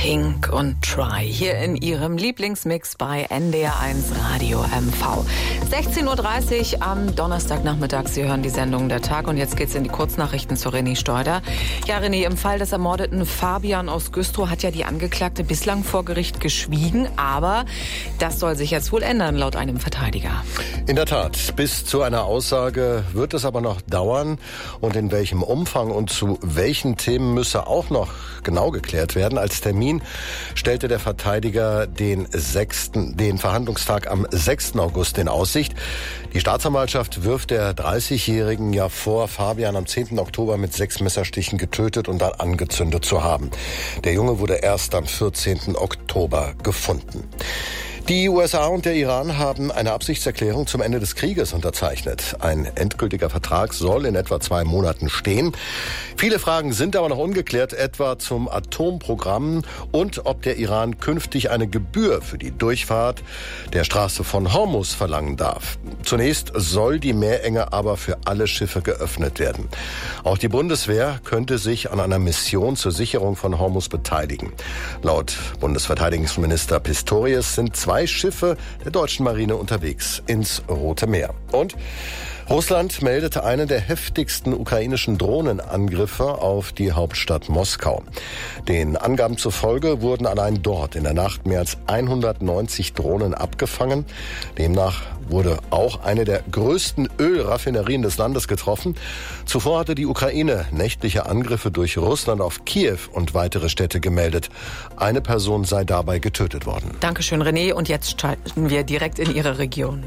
Pink und Try hier in ihrem Lieblingsmix bei NDR1 Radio MV. 16.30 Uhr am Donnerstagnachmittag. Sie hören die Sendung Der Tag und jetzt geht's in die Kurznachrichten zu René Steuder. Ja, René, im Fall des ermordeten Fabian aus Güstrow hat ja die Angeklagte bislang vor Gericht geschwiegen, aber das soll sich jetzt wohl ändern, laut einem Verteidiger. In der Tat, bis zu einer Aussage wird es aber noch dauern und in welchem Umfang und zu welchen Themen müsse auch noch genau geklärt werden. Als Termin stellte der Verteidiger den Verhandlungstag am 6. August in Aussicht. Die Staatsanwaltschaft wirft der 30-Jährigen ja vor, Fabian am 10. Oktober mit 6 Messerstichen getötet und dann angezündet zu haben. Der Junge wurde erst am 14. Oktober gefunden. Die USA und der Iran haben eine Absichtserklärung zum Ende des Krieges unterzeichnet. Ein endgültiger Vertrag soll in etwa 2 Monaten stehen. Viele Fragen sind aber noch ungeklärt, etwa zum Atomprogramm und ob der Iran künftig eine Gebühr für die Durchfahrt der Straße von Hormuz verlangen darf. Zunächst soll die Meerenge aber für alle Schiffe geöffnet werden. Auch die Bundeswehr könnte sich an einer Mission zur Sicherung von Hormuz beteiligen. Laut Bundesverteidigungsminister Pistorius sind 2 Schiffe der deutschen Marine unterwegs ins Rote Meer. Und Russland meldete einen der heftigsten ukrainischen Drohnenangriffe auf die Hauptstadt Moskau. Den Angaben zufolge wurden allein dort in der Nacht mehr als 190 Drohnen abgefangen. Demnach wurde auch eine der größten Ölraffinerien des Landes getroffen. Zuvor hatte die Ukraine nächtliche Angriffe durch Russland auf Kiew und weitere Städte gemeldet. Eine Person sei dabei getötet worden. Dankeschön, René. Und jetzt schalten wir direkt in Ihre Region.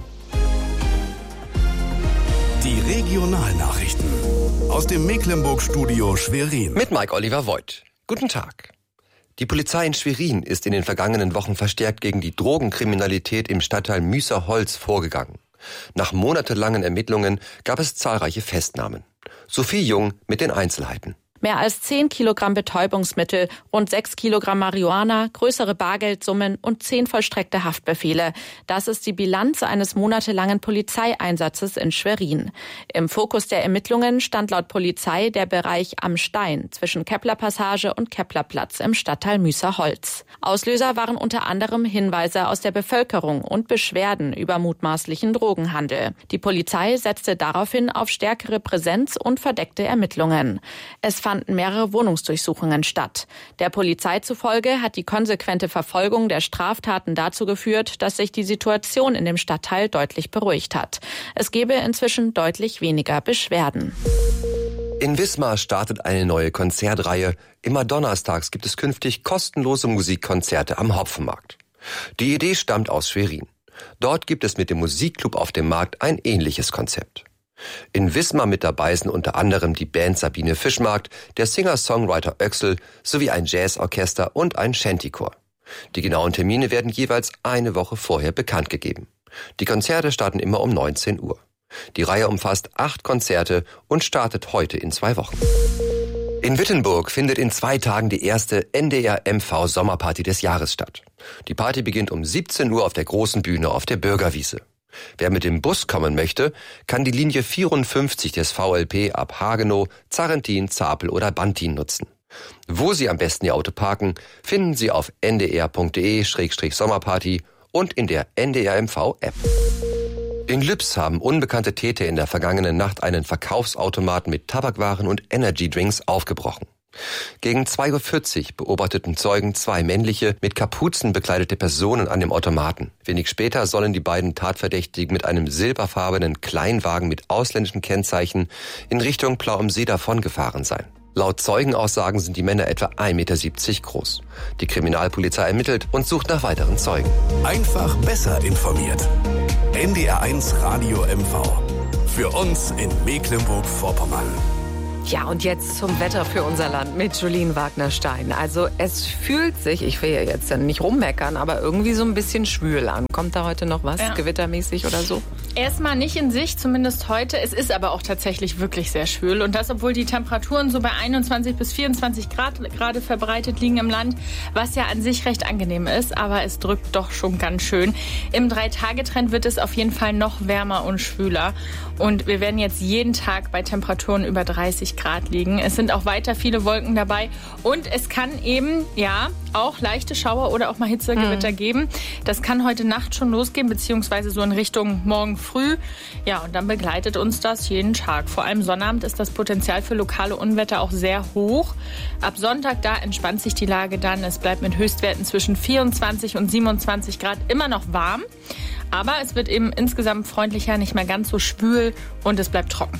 Die Regionalnachrichten aus dem Mecklenburg-Studio Schwerin. Mit Mike-Oliver Voigt. Guten Tag. Die Polizei in Schwerin ist in den vergangenen Wochen verstärkt gegen die Drogenkriminalität im Stadtteil Müßerholz vorgegangen. Nach monatelangen Ermittlungen gab es zahlreiche Festnahmen. Sophie Jung mit den Einzelheiten. Mehr als 10 Kilogramm Betäubungsmittel, rund 6 Kilogramm Marihuana, größere Bargeldsummen und 10 vollstreckte Haftbefehle. Das ist die Bilanz eines monatelangen Polizeieinsatzes in Schwerin. Im Fokus der Ermittlungen stand laut Polizei der Bereich Am Stein zwischen Keplerpassage und Keplerplatz im Stadtteil Müßerholz. Auslöser waren unter anderem Hinweise aus der Bevölkerung und Beschwerden über mutmaßlichen Drogenhandel. Die Polizei setzte daraufhin auf stärkere Präsenz und verdeckte Ermittlungen. Es fanden mehrere Wohnungsdurchsuchungen statt. Der Polizei zufolge hat die konsequente Verfolgung der Straftaten dazu geführt, dass sich die Situation in dem Stadtteil deutlich beruhigt hat. Es gebe inzwischen deutlich weniger Beschwerden. In Wismar startet eine neue Konzertreihe. Immer donnerstags gibt es künftig kostenlose Musikkonzerte am Hopfenmarkt. Die Idee stammt aus Schwerin. Dort gibt es mit dem Musikclub auf dem Markt ein ähnliches Konzept. In Wismar mit dabei sind unter anderem die Band Sabine Fischmarkt, der Singer-Songwriter Öxel sowie ein Jazzorchester und ein Shantychor. Die genauen Termine werden jeweils eine Woche vorher bekannt gegeben. Die Konzerte starten immer um 19 Uhr. Die Reihe umfasst 8 Konzerte und startet heute in 2 Wochen. In Wittenburg findet in 2 Tagen die erste NDR-MV Sommerparty des Jahres statt. Die Party beginnt um 17 Uhr auf der großen Bühne auf der Bürgerwiese. Wer mit dem Bus kommen möchte, kann die Linie 54 des VLP ab Hagenow, Zarrentin, Zapel oder Bantin nutzen. Wo Sie am besten Ihr Auto parken, finden Sie auf ndr.de/sommerparty und in der NDR-MV-App. In Lübs haben unbekannte Täter in der vergangenen Nacht einen Verkaufsautomaten mit Tabakwaren und Energydrinks aufgebrochen. Gegen 2:40 Uhr beobachteten Zeugen 2 männliche, mit Kapuzen bekleidete Personen an dem Automaten. Wenig später sollen die beiden Tatverdächtigen mit einem silberfarbenen Kleinwagen mit ausländischen Kennzeichen in Richtung Plauemsee davongefahren sein. Laut Zeugenaussagen sind die Männer etwa 1,70 Meter groß. Die Kriminalpolizei ermittelt und sucht nach weiteren Zeugen. Einfach besser informiert. NDR1 Radio MV. Für uns in Mecklenburg-Vorpommern. Ja, und jetzt zum Wetter für unser Land mit Julien Wagner-Stein. Also es fühlt sich, ich will ja jetzt nicht rummeckern, aber irgendwie so ein bisschen schwül an. Kommt da heute noch was, gewittermäßig oder so? Erstmal nicht in sich, zumindest heute. Es ist aber auch tatsächlich wirklich sehr schwül. Und das, obwohl die Temperaturen so bei 21 bis 24 Grad gerade verbreitet liegen im Land, was ja an sich recht angenehm ist. Aber es drückt doch schon ganz schön. Im 3-Tage-Trend wird es auf jeden Fall noch wärmer und schwüler. Und wir werden jetzt jeden Tag bei Temperaturen über 30 Grad liegen. Es sind auch weiter viele Wolken dabei. Und es kann eben, ja, auch leichte Schauer oder auch mal Hitzegewitter geben. Das kann heute Nacht schon losgehen, beziehungsweise so in Richtung morgen früh. Ja, und dann begleitet uns das jeden Tag. Vor allem Sonnabend ist das Potenzial für lokale Unwetter auch sehr hoch. Ab Sonntag, da entspannt sich die Lage dann. Es bleibt mit Höchstwerten zwischen 24 und 27 Grad immer noch warm. Aber es wird eben insgesamt freundlicher, nicht mehr ganz so schwül und es bleibt trocken.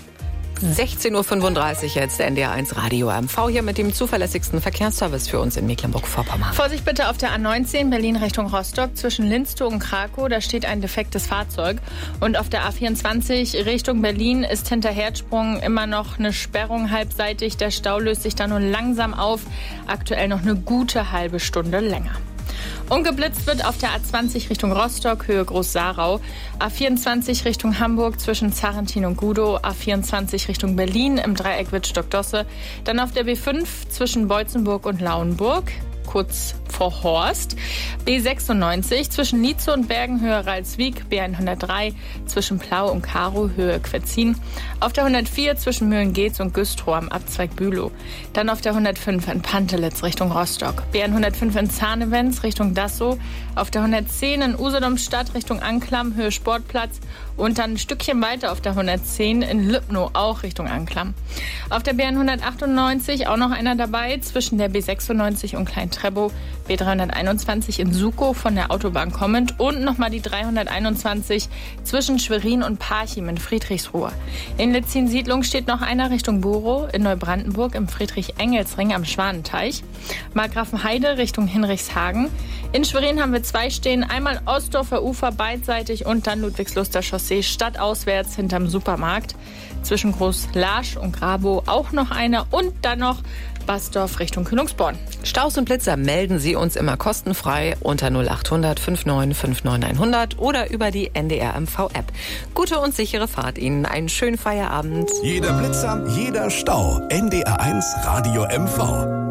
16.35 Uhr jetzt NDR1 Radio MV hier mit dem zuverlässigsten Verkehrsservice für uns in Mecklenburg-Vorpommern. Vorsicht bitte auf der A19 Berlin Richtung Rostock zwischen Linstow und Krakow. Da steht ein defektes Fahrzeug. Und auf der A24 Richtung Berlin ist hinter Herzsprung immer noch eine Sperrung halbseitig. Der Stau löst sich da nur langsam auf. Aktuell noch eine gute halbe Stunde länger. Und geblitzt wird auf der A20 Richtung Rostock, Höhe Groß-Sarau, A24 Richtung Hamburg zwischen Zarrentin und Gudow, A24 Richtung Berlin im Dreieck Wittstock-Dosse, dann auf der B5 zwischen Beutzenburg und Lauenburg, kurz vor Horst, B96 zwischen Lietze und Bergen, Höhe Ralswiek, B103 zwischen Plau und Karow, Höhe Quetzin, auf der 104 zwischen Mühlen-Geetz und Güstrow am Abzweig Bülow, dann auf der 105 in Pantelitz Richtung Rostock, B105 in Zahnewens Richtung Dassow, auf der 110 in Usedom-Stadt Richtung Anklam, Höhe Sportplatz und dann ein Stückchen weiter auf der 110 in Lübnow, auch Richtung Anklam. Auf der B198 auch noch einer dabei zwischen der B96 und Klein-Trebow, B321 in Sukow von der Autobahn kommend und nochmal die 321 zwischen Schwerin und Parchim in Friedrichsruhe. In Litzin-Siedlung steht noch einer Richtung Borow, in Neubrandenburg im Friedrich-Engels-Ring am Schwanenteich, Markgrafenheide Richtung Hinrichshagen. In Schwerin haben wir 2 stehen, einmal Ostdorfer Ufer beidseitig und dann Ludwigsluster Chaussee stadtauswärts hinterm Supermarkt. Zwischen Groß-Larsch und Grabow auch noch einer und dann noch Basdorf Richtung Kühlungsborn. Staus und Blitzer melden Sie uns immer kostenfrei unter 0800 59 59 100 oder über die NDR MV App. Gute und sichere Fahrt Ihnen, einen schönen Feierabend. Jeder Blitzer, jeder Stau. NDR1 Radio MV.